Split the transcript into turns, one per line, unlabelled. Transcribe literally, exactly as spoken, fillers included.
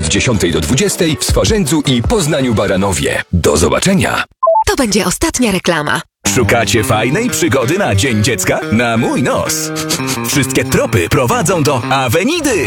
od dziesiątej do dwudziestej w Swarzędzu i Poznaniu Baranowie. Do zobaczenia!
To będzie ostatnia reklama.
Szukacie fajnej przygody na Dzień Dziecka? Na mój nos! Wszystkie tropy prowadzą do Avenidy!